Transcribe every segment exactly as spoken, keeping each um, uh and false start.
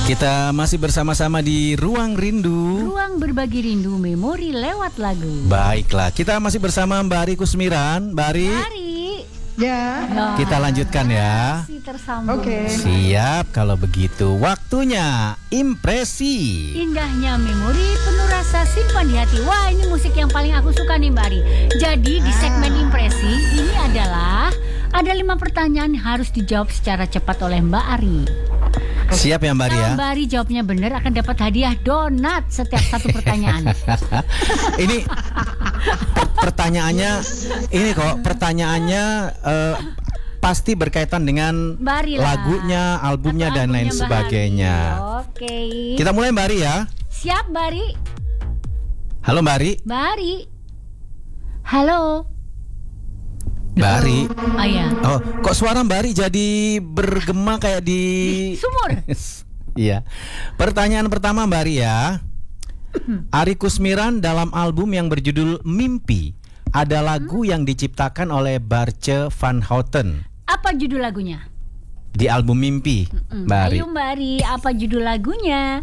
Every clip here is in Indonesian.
Kita masih bersama-sama di Ruang Rindu. Ruang berbagi rindu memori lewat lagu. Baiklah, kita masih bersama Mbak Ari Kusmiran. Mbak Ari, Ari. Ya. Nah, kita lanjutkan ya. masih tersambung. Oke. Siap, kalau begitu waktunya impresi. Indahnya memori penuh rasa simpan di hati. Wah, ini musik yang paling aku suka nih Mbak Ari. Jadi di segmen impresi ini adalah ada lima pertanyaan yang harus dijawab secara cepat oleh Mbak Ari. Siap ya Mbak Ari ya? Kalau Mbak Ari jawabnya benar akan dapat hadiah donat setiap satu pertanyaan. Ini pertanyaannya, ini kok pertanyaannya eh, pasti berkaitan dengan Mbak Ari lah. lagunya, albumnya Atau dan lain albumnya Mbak sebagainya. Ari. Oke. Kita mulai Mbak Ari ya. Siap Mbak Ari. Halo Mbak Ari. Mbak Ari. Halo. Mbak Ari. Oh ya. Oh, kok suara Mbak Ari jadi bergema kayak di Sumur. Iya. Pertanyaan pertama Mbak Ari ya. Ari Kusmiran dalam album yang berjudul Mimpi ada lagu yang diciptakan oleh Barce van Houten. Apa judul lagunya? Di album Mimpi, Mbak Ari. Ayo Mbak Ari, apa judul lagunya?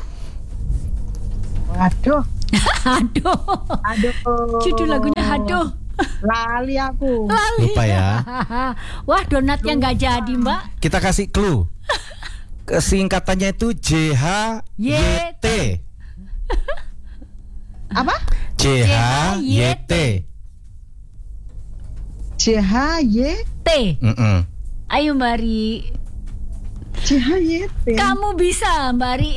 Waduh, Aduh. aduh. Judul lagunya aduh. Lali aku. Lali. Lupa ya. Wah, donatnya nggak jadi Mbak. Kita kasih clue. Singkatannya itu J H Y T. Apa? J H Y T. C H Y T. Mm-mm. Ayo Mbak Ari. C H Y T. Kamu bisa Mbak Ari.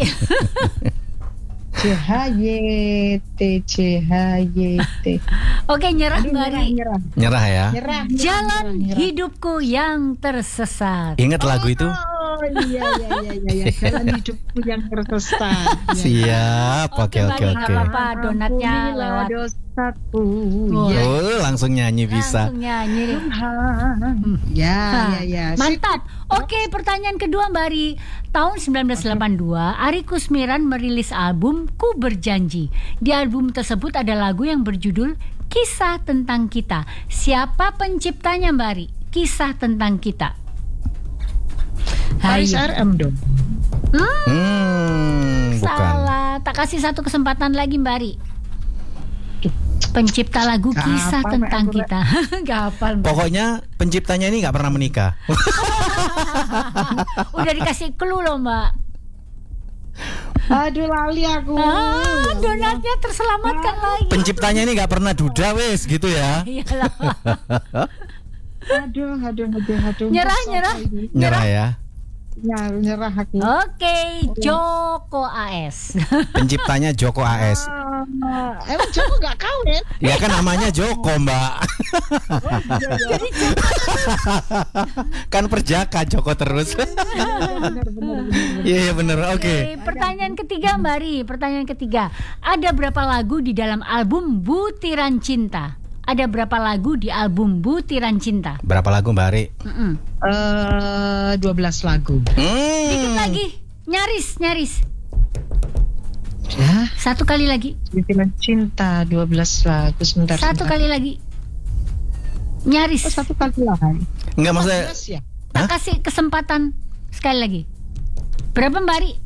C H Y T C H Y T. Oke, nyerah Aduh, Mbak Ari. nyerah, Nyerah ya. nyerah. Jalan nyerah, nyerah. hidupku yang tersesat. Ingat lagu itu? Oh iya iya iya iya, iya. Jalan hidupku yang tersesat. Ya. Siap. Oke Mbak oke Ari, oke. nggak apa-apa, donatnya Ampunilah lewat. dosaku. Oh. Ya. Oh, langsung nyanyi bisa. Langsung nyanyi. Ya Hah, ya ya. Mantap. Oke, pertanyaan kedua Mbak Ari. Tahun sembilan belas delapan puluh dua, Ari Kusmiran merilis album Ku Berjanji. Di album tersebut ada lagu yang berjudul Kisah Tentang Kita. Siapa penciptanya Mbak Ari? Kisah Tentang Kita. Paris Ayo. R M dong. Hmm, Hmm, bukan. salah. Tak kasih satu kesempatan lagi Mbak Ari. Pencipta lagu Gak Kisah hafal, Tentang Mbak. Kita. Gak hafal Mbak. Pokoknya penciptanya ini nggak pernah menikah. Udah dikasih clue loh Mbak. Aduh lali aku. Ah, donatnya terselamatkan lagi. Penciptanya ini nggak pernah duda wes gitu ya. Iyalah. Aduh aduh aduh aduh. Nyerah, Masa nyerah. ini? Nyerah ya. Ya, nyerah aku. Oke, Joko A S. Penciptanya Joko A S. Ah, emang Joko gak kawin? Ya kan namanya Joko Mbak. Jadi Joko. Kan perjaka Joko terus. Bener bener. Iya iya bener. Oke. Oke, pertanyaan ketiga Mbak Ri. Pertanyaan ketiga. Ada berapa lagu di dalam album Butiran Cinta? Ada berapa lagu di album Butiran Cinta? Berapa lagu Mbak Ari? Mm-mm. Eh, dua belas lagu. Hmm. Dikit lagi. Nyaris, nyaris. Ya, Satu kali lagi. Butiran Cinta dua belas lagu sebentar. Satu sebentar. kali lagi. Nyaris. Oh, satu kali lagi. Enggak maksudnya. empat belas ya? Tak Hah? kasih kesempatan sekali lagi. Berapa Mbak Ri?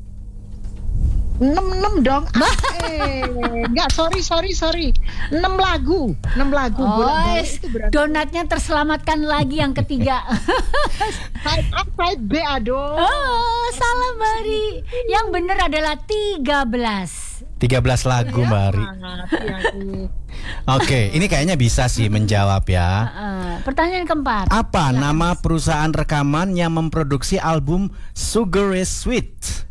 enam enam dong. Ah, eh, enggak, sorry sorry sorry. enam lagu. enam lagu. Oh, Bolak-balik itu berarti donatnya terselamatkan lagi yang ketiga. side A side B aduh. Oh, salah Mbak Ri. Yang benar adalah tiga belas. tiga belas lagu Mbak Ari. Mati aku. Oke, ini kayaknya bisa sih menjawab ya. Uh, pertanyaan keempat. Apa nama perusahaan rekaman yang memproduksi album Sugar is Sweet?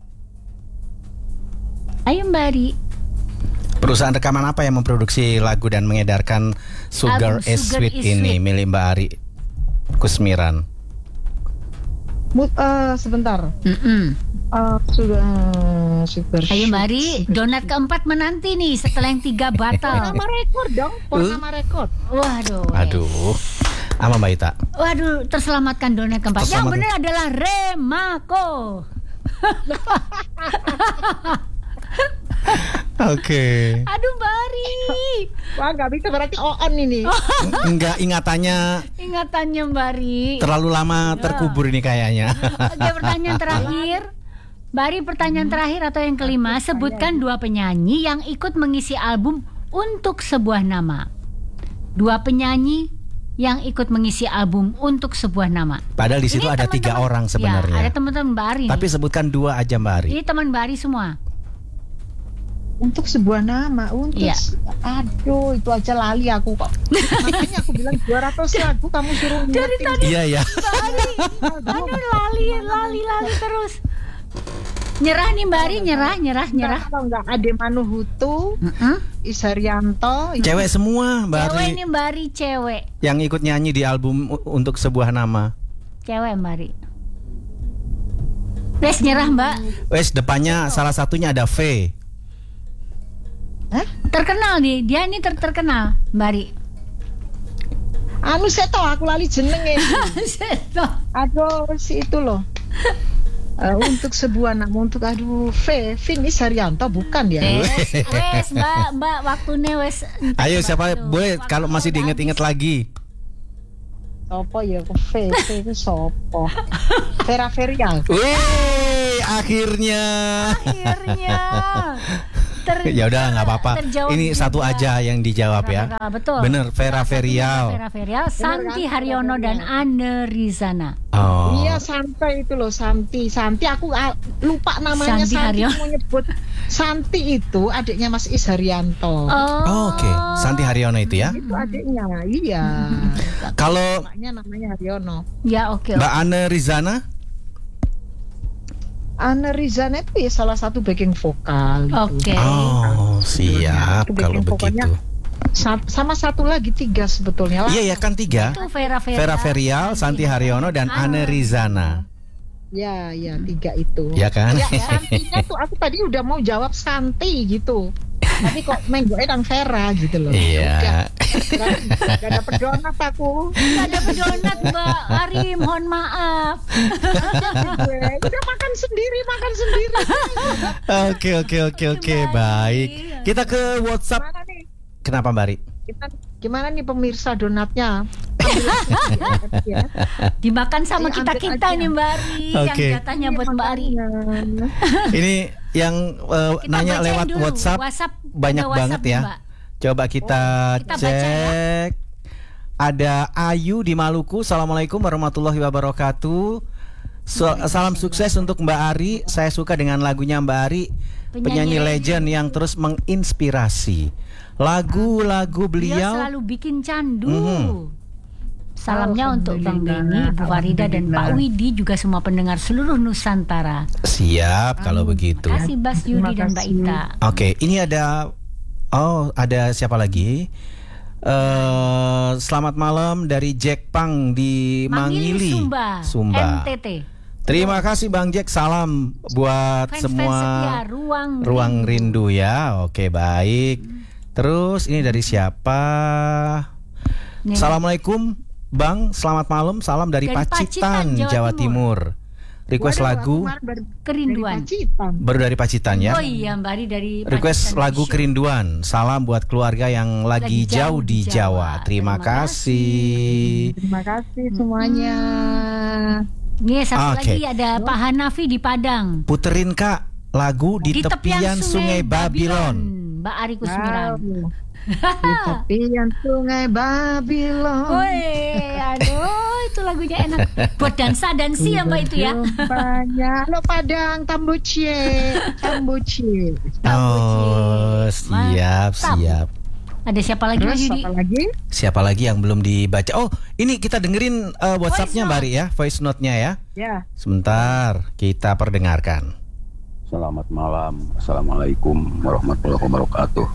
Ayo Mbak Ri. Perusahaan rekaman apa yang memproduksi lagu dan mengedarkan Sugar Album is Sugar Sweet is ini Sweet. milik Mbak Ari Kusmiran? Mut, eh, sebentar. Mm-mm. Eh, sudah super. Ayo Mbak Ri, donat keempat menanti nih setelah yang tiga batal. Nama rekor dong, nama rekor. Waduh. Aduh, apa Mbak Ita? Waduh, terselamatkan donat keempat. Yang Terselamatkan. benar adalah Remako. Oke. Aduh Mbak Ri. Wah nggak bisa berarti on ini. Enggak, ingatannya Ingatannya Mbak Ri. terlalu lama terkubur ini kayaknya. Oke, pertanyaan terakhir. Mbak Ari, pertanyaan terakhir atau yang kelima, sebutkan dua penyanyi yang ikut mengisi album Untuk Sebuah Nama. Dua penyanyi yang ikut mengisi album Untuk Sebuah Nama. Padahal di situ Ini ada tiga teman-teman- orang sebenarnya. Ya, ada teman-teman Mbak Ari. Tapi sebutkan dua aja Mbak Ari. Ini teman Mbak Ari semua. Untuk sebuah nama, untuk Iya. aduh itu aja lali aku kok. Makanya aku bilang dua ratus lagu kamu suruh Dari ngingetin. tadi Iya ya. Mbak Ari, aduh lali, lali, lali terus. Nyerah nih Mbak Ari, nyerah, nyerah, nyerah. Kalau nggak Ade Manuhutu, Mm-mm. Isharyanto, Cewek semua Mbak Cewek Ari ini Mbak Ari, cewek. yang ikut nyanyi di album U- Untuk Sebuah Nama. Cewek Mbak Ari. Wes nyerah Mbak. Wes depannya salah satunya ada V. Hah? Terkenal nih, dia ini ter terkenal Mbak Ari. anu seto aku lali jenenge. Seto. Aduh si itu loh. Eh, untuk sebuah nama untuk aduh V Vin Isharyanto bukan ya? Wes, wes Mbak, Mbak waktunya wes. Ayo siapa Aduh, boleh waktu kalau masih udah diinget-inget habis. lagi. Sopo ya V V itu sopo? Vera Verial. Wih, akhirnya. Akhirnya. Ter- Ya udah nggak apa-apa. terjawab Ini juga. satu aja yang dijawab ya. Vera Verial, betul. Bener, Vera Satunya Verial. Vera Verial, Santi kan? Haryono Vera dan Verial. Anne Rizana. Oh. Iya Santi itu loh Santi. Santi aku ah, lupa namanya Santi Santi, Haryono. mau nyebut Santi itu adiknya Mas Isharyanto. Oh, Oke, Santi Haryono itu ya. Itu adiknya, iya. Kalau Namanya namanya Haryono. Ya oke. Mbak Anne Rizana, Anne Rizana itu ya salah satu backing vokal. itu. Oke. oh siap Itu kalau backing vokalnya begitu. Sa- sama satu lagi tiga sebetulnya lah. Iya ya kan tiga. Itu Vera Verial, Vera Verial, Santi Haryono dan Anne Rizana. Ya, ya tiga itu. Ya kan? Ya, Santinya tuh aku tadi udah mau jawab Santi gitu. Tapi kok menggoe dan Vera gitu loh. Iya. Udah, Gak, gak ada pedonat aku. Gak ada pedonat Mbak Ari, mohon maaf. Gue udah makan sendiri, makan sendiri. Oke oke oke oke baik. Kita ke WhatsApp. Gimana nih? Kenapa Mbak Ri? Kita, gimana nih pemirsa donatnya? Ya. Dimakan sama Ayo, kita-kita ambil aja. nih Mbak Ari, Oke. yang jatahnya buat Mbak Ari. Makanya. Ini yang eh, Kita nanya bacain lewat dulu. WhatsApp, WhatsApp, banyak ada WhatsApp banget nih, ya. Mbak. Coba kita, Kita baca ya. cek. Ada Ayu di Maluku. Assalamualaikum warahmatullahi wabarakatuh. So- salam sukses untuk Mbak Ari. Saya suka dengan lagunya Mbak Ari, Penyanyi penyanyi legend yang terus menginspirasi. Lagu-lagu Beliau beliau. selalu bikin candu. Mhm. Salamnya untuk Bang Benny, Bu Farida dan Pak Widi, juga semua pendengar seluruh Nusantara. Siap kalau begitu. Terima kasih Bas Yudi Terima dan Mbak kasih. Ita. Oke, ini ada oh ada siapa lagi? Eh selamat malam dari Jack Pang di Mangili, Sumba, Sumba. N T T. Terima kasih Bang Jack, salam buat Fans-fans semua setia, Ruang Ruang Rindu ya. Oke, baik. Terus ini dari siapa? Nih. Assalamualaikum Bang, selamat malam. Salam dari, Dari Pacitan, Pacitan, Jawa Jawa Timur. Request Waduh, lagu aku kemarin baru- Kerinduan. dari Pacitan. baru dari Pacitan ya. Oh iya Mbak Ari dari Request Pacitan lagu Show. Kerinduan. Salam buat keluarga yang lagi, Lagi jauh di Jawa. Terima, Terima kasih. Terima kasih semuanya. Nih satu Oke. lagi ada Pak Hanafi di Padang. Puterin Kak lagu di, tepian, Sungai Babylon. Mbak Ari Kusmiran. Wow. Di tepian Sungai Babylon. Woi, aduh itu lagunya enak. Buat dansa dansi ya Mbak itu ya. Banyak lo Padang Tambucie, Tambucie. Oh, siap, Mantap. siap. Ada siapa lagi Mas Terus Yudi? apa lagi? Siapa lagi yang belum dibaca? Oh, ini kita dengerin uh, WhatsApp-nya Voice Mbak Ri ya, voice note-nya ya. Ya. Sebentar, kita perdengarkan. Selamat malam, assalamualaikum warahmatullahi wabarakatuh.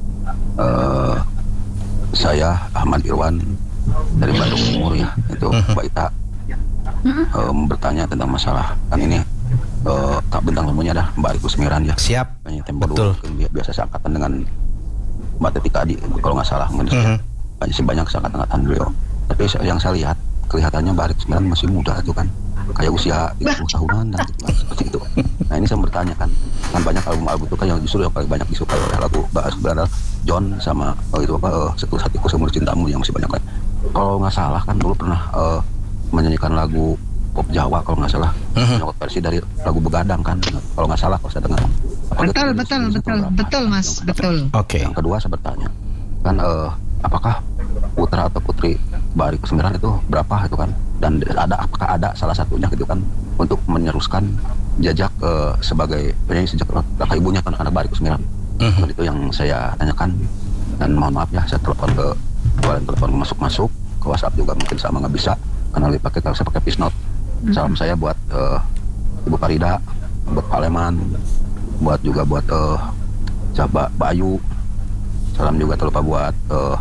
Eh, saya Ahmad Irwan dari Bandung Timur ya, itu Mbak Ita eh, bertanya tentang masalah kan ini eh, tak bintang tamunya adalah Mbak Ari Kusmiran ya. Siap. Penyanyi tempo Betul. dulu, dia biasa seangkatan dengan Mbak Tetika Adi kalau nggak salah mungkin Mhm. banyak sih banyak seangkatan beliau. Tapi yang saya lihat kelihatannya Mbak Ari Kusmiran masih muda itu kan, kayak usia tiga puluh tahunan dan gitu kan, seperti itu. Nah ini saya bertanya kan, kan banyak album-album itu kan yang justru yang paling banyak disukai oleh lagu Mbak Ari Kusmiran adalah John sama oh, itu apa uh, Setulus Hatiku Seumur Cintamu yang masih banyak kan. Kalau nggak salah kan dulu pernah uh, menyanyikan lagu pop Jawa kalau nggak salah, Mhm. nyokot versi dari lagu Begadang kan, kalau nggak salah kalau saya dengar. Apa Betul, gitu, betul, itu betul, berapa? betul Mas, Yang- betul. Oke. Yang kedua saya bertanya, kan eh, apakah putra atau putri Mbak Ari Kusmiran itu berapa itu kan? Dan ada apakah ada salah satunya gitu kan untuk meneruskan jejak eh, sebagai penyanyi sejak kakak ibunya kan anak Mbak Ari Kusmiran. Mhm. Dan itu yang saya tanyakan, dan mohon maaf ya saya telepon ke kalian, telepon masuk-masuk ke WhatsApp juga mungkin sama nggak bisa karena lebih pakai kalau saya pakai voice note. Salam saya buat eh, Ibu Farida, buat Pak Leman, buat juga buat eh Mbak Mbak Ayu. Salam juga terlupa buat eh,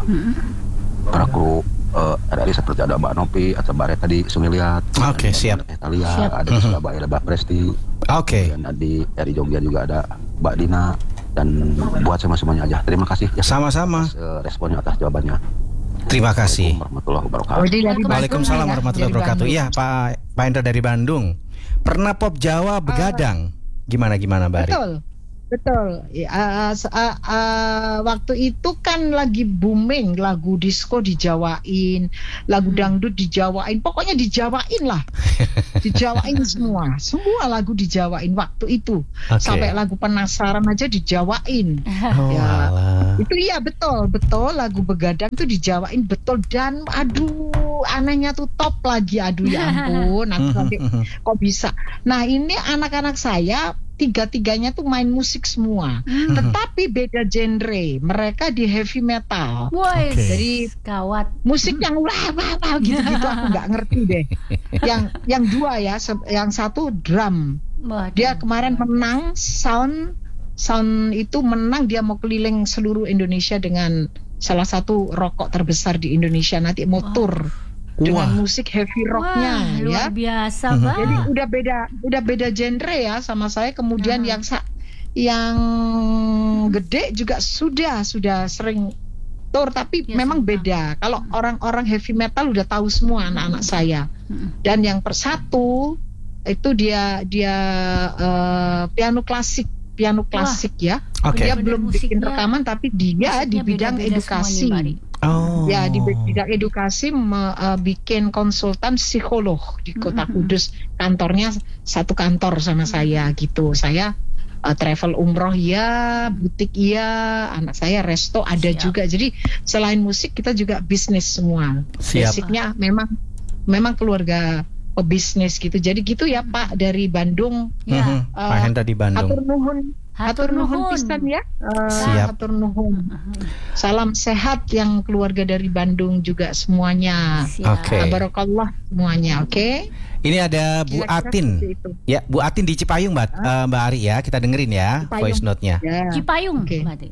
para kru eh, R R I seperti ada Mbak Nopi atau Mbak Reta di Sumiliat. Oke, siap. Italia, Siap. ada di Surabaya ada Mbak Presti. Oke. Dan di dari Jogja juga ada Mbak Dina, dan buat semua-semuanya aja. Terima kasih ya Sama-sama. atas eh, responnya, atas jawabannya. Terima kasih. Assalamualaikum warahmatullahi wabarakatuh. Oh, dari Waalaikumsalam Bandung, warahmatullahi ya, dari wabarakatuh. Bandung. Iya, Pak Pak Hendra dari Bandung. Pernah pop Jawa Begadang. Gimana gimana, Mbak Ari? Betul, betul. Ya, uh, se- uh, uh, waktu itu kan lagi booming lagu disco dijawain, lagu dangdut dijawain, pokoknya dijawain lah, dijawain semua, semua lagu dijawain waktu itu. Oke. Sampai lagu penasaran aja dijawain. Oh, Ya. alah. Itu iya betul, betul lagu Begadang tuh dijawain betul, dan aduh anehnya tuh top lagi, aduh ya ampun, aku sampai kok bisa. Nah ini anak-anak saya tiga-tiganya tuh main musik semua, tetapi beda genre. Mereka di heavy metal. Woi, Oke. Jadi gawat. musik yang wah wah wah gitu-gitu aku nggak ngerti deh. Yang yang dua ya, se- yang satu drum. Waduh. Dia kemarin menang sound sound itu menang, dia mau keliling seluruh Indonesia dengan salah satu rokok terbesar di Indonesia, nanti mau tour dengan Wah. musik heavy Wah, rocknya luar ya. biasa, Mhm. Pak. Jadi udah beda udah beda genre ya sama saya. Kemudian Aha. yang sa- yang gede juga sudah sudah sering tour, tapi Ya, memang sama. beda. Kalau orang-orang heavy metal udah tahu semua anak-anak saya. Mhm. Dan yang persatu itu dia dia eh, piano klasik, piano klasik ya. Oke. Dia Bener-bener belum bikin musiknya- rekaman, tapi dia di Musiknya bidang beda-beda edukasi. semua nih, Mbak Ari. Oh. Ya di bidang edukasi me- eh, bikin konsultan psikolog di Kota Mhm. Kudus. Kantornya satu kantor sama saya gitu. Saya eh, travel umroh ya, butik iya, anak saya resto ada Siap. juga. Jadi selain musik kita juga bisnis semua. Siap. Basicnya memang memang keluarga pebisnis gitu. Jadi gitu ya Pak dari Bandung. Ya. Mhm. Pak Eh, Hendra di Bandung. Hatur nuhun, hatur nuhun pisan ya. Eh, Siap. hatur nuhun. Salam sehat yang keluarga dari Bandung juga semuanya. Siap. Oke. Barakallah semuanya, oke? Ini ada Bu Kira-kira Atin. seperti itu. Ya, Bu Atin di Cipayung, Mbak, eh, Mbak Ari ya. Kita dengerin ya Cipayung. voice note-nya. Ya. Cipayung, Oke. Mbak Ari.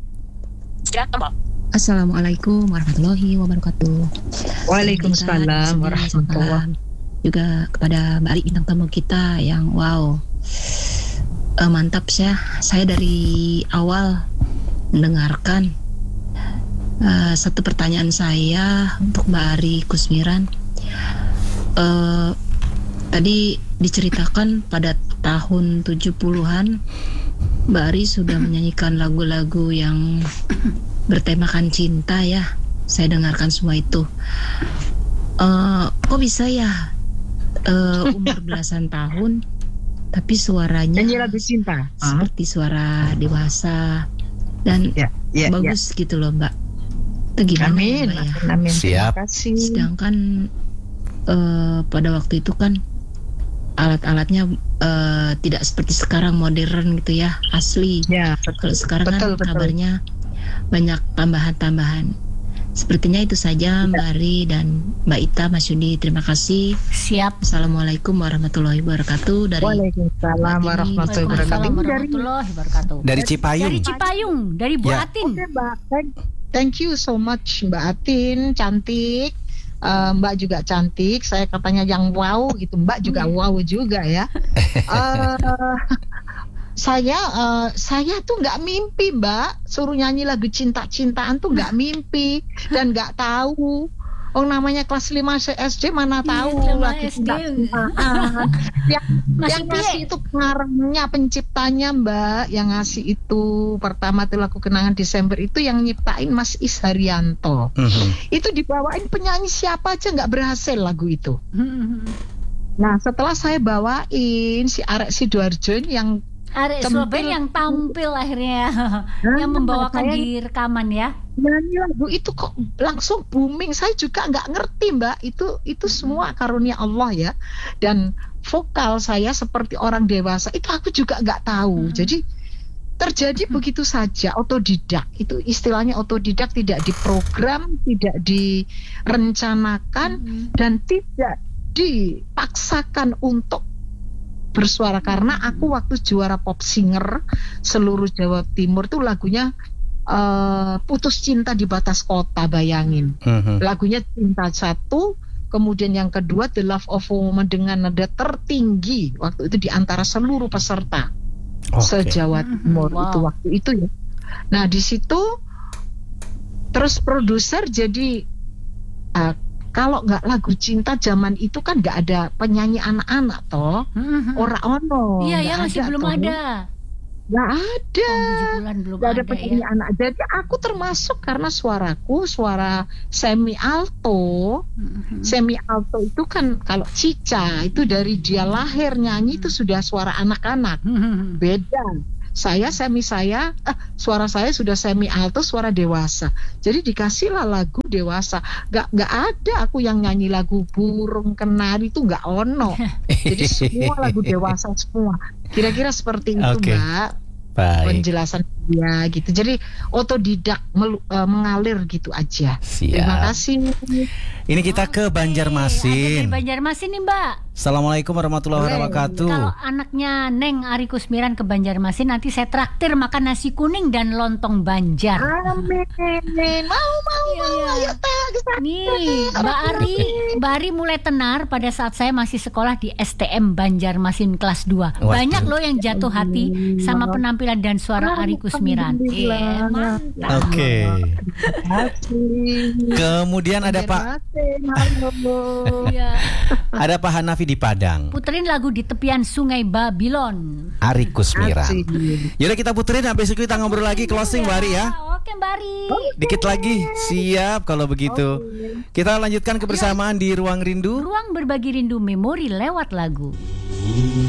Assalamualaikum warahmatullahi wabarakatuh. Waalaikumsalam Bismillah, warahmatullahi. salam juga kepada Mbak Ari bintang tamu kita yang wow, Eh, mantap ya. Saya dari awal mendengarkan. Eh, satu pertanyaan saya untuk Mbak Ari Kusmiran. Eh, tadi diceritakan pada tahun tujuh puluhan Mbak Ari sudah menyanyikan lagu-lagu yang bertemakan cinta ya. Saya dengarkan semua itu. Eh, kok bisa ya eh, umur belasan tahun tapi suaranya Nyanyi lagu cinta. Ah, seperti suara dewasa dan ya, ya, ya. bagus gitu loh Mbak. Itu gimana ya, Amin, Mbak ya? amin, amin. Siap. Terima kasih. Sedangkan eh, pada waktu itu kan alat-alatnya eh, tidak seperti sekarang modern gitu ya, asli. Ya, Kalau sekarang betul, kan betul. kabarnya banyak tambahan-tambahan. Sepertinya itu saja Mbak Ari dan Mbak Ita, Mas Yudi. Terima kasih. Siap. Assalamualaikum warahmatullahi wabarakatuh dari Waalaikumsalam warahmatullahi wabarakatuh. Waalaikumsalam Ini dari warahmatullahi wabarakatuh. Dari Cipayung. Dari Cipayung, dari Bu Ya. Atin. Oke, Mbak. Thank, thank you so much Mbak Atin, cantik. Eh, Mbak juga cantik. Saya katanya yang wow gitu. Mbak juga wow juga ya. Eh, saya eh, saya tuh nggak mimpi Mbak, suruh nyanyi lagu cinta-cintaan tuh nggak mimpi dan nggak tahu. Oh namanya kelas lima S D mana Iya, tahu kelas lima lagi S D. cinta-cintaan. yang Masih yang ngasih piye? itu pengarangnya, penciptanya Mbak, yang ngasih itu pertama tuh lagu Kenangan Desember itu yang nyiptain Mas Is Haryanto. Mhm. Itu dibawain penyanyi siapa aja nggak berhasil lagu itu. Nah, setelah saya bawain si Arek Sidoarjo ini yang Arek Centil. Surabaya yang tampil akhirnya Nah, yang membawakan saya- di rekaman ya. nyanyi lagu itu kok langsung booming. Saya juga nggak ngerti, Mbak. Itu itu semua karunia Allah ya. Dan vokal saya seperti orang dewasa itu aku juga nggak tahu. Jadi terjadi begitu saja, otodidak. Itu istilahnya otodidak, tidak diprogram, tidak direncanakan, dan tidak dipaksakan untuk bersuara. Karena aku waktu juara pop singer seluruh Jawa Timur tuh lagunya eh, Putus Cinta di Batas Kota, bayangin. Mhm. Lagunya Cinta satu, kemudian yang kedua The Love of a Woman dengan nada tertinggi waktu itu di antara seluruh peserta Oke. se-Jawa Timur. Wow. Itu waktu itu ya. Nah, di situ terus produser jadi eh, kalau nggak lagu cinta zaman itu kan nggak ada penyanyi anak-anak toh. Mhm. Ora ono. Iya nggak ya, masih belum toh. ada. Nggak ada. Tahun tujuh puluhan belum Gak ada ada penyanyi ya. anak. Jadi aku termasuk karena suaraku suara semi alto. Mhm. Semi alto itu kan kalau Cica itu dari dia lahir nyanyi itu sudah suara anak-anak. Mhm. Beda. Saya semi saya eh, suara saya sudah semi alto, suara dewasa. Jadi dikasihlah lagu dewasa. Gak gak ada aku yang nyanyi lagu burung kenari itu gak ono. Jadi semua lagu dewasa semua. Kira-kira seperti itu, Oke. Mbak. Baik. Penjelasan dia gitu. Jadi otodidak melu- eh, mengalir gitu aja. Terima Siap. kasih. Ini kita ke Oke, ada dari Banjarmasin. Banjarmasin nih Mbak. Assalamualaikum warahmatullahi Boleh. wabarakatuh. Kalau anaknya Neng Ari Kusmiran ke Banjarmasin, nanti saya traktir makan nasi kuning dan lontong Banjar. Amin. Mau mau Iya, mau. iya. Ayo teh ke sana. Nih, Mbak Ari, Mbak Ari mulai tenar pada saat saya masih sekolah di S T M Banjarmasin kelas dua. Waduh. Banyak loh yang jatuh hati sama penampilan dan suara Ari Kusmiran. Iya, mantap. Oke. Terima kasih. Kemudian ada Pak Halo. Iya. ada Pak Hanafi di Padang. Puterin lagu di tepian Sungai Babylon. Ari Kusmiran. Asik. Yaudah kita puterin, habis itu kita ngobrol lagi closing Mbak Ari ya. Oke Mbak Ari. Dikit lagi. Siap kalau begitu. Kita lanjutkan kebersamaan di Ruang Rindu. Ruang berbagi rindu memori lewat lagu.